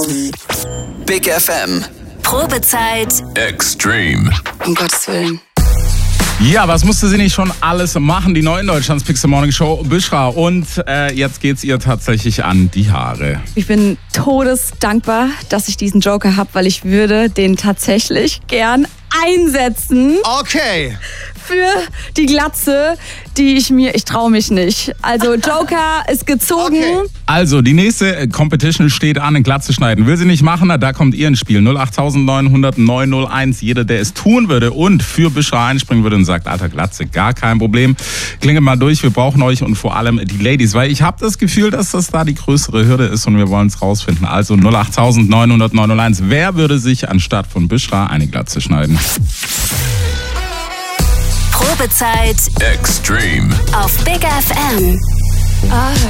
Big FM. Probezeit Extreme. Um Gottes Willen. Ja, was musste sie nicht schon alles machen? Die neue Deutschlands Pixel Morning Show, Büşra. Und jetzt geht's ihr tatsächlich an die Haare. Ich bin todesdankbar, dass ich diesen Joker habe, weil ich würde den tatsächlich gern einsetzen. Okay. Für die Glatze, die ich traue mich nicht. Also Joker ist gezogen. Okay. Also, die nächste Competition steht an, eine Glatze schneiden. Will sie nicht machen? Na, da kommt ihr ins Spiel. 08900 901. Jeder, der es tun würde und für Büşra einspringen würde und sagt, alter Glatze, gar kein Problem. Klingelt mal durch, wir brauchen euch und vor allem die Ladies. Weil ich habe das Gefühl, dass das da die größere Hürde ist und wir wollen es rausfinden. Also 08900 901. Wer würde sich anstatt von Büşra eine Glatze schneiden? Probezeit Extreme. auf Big FM.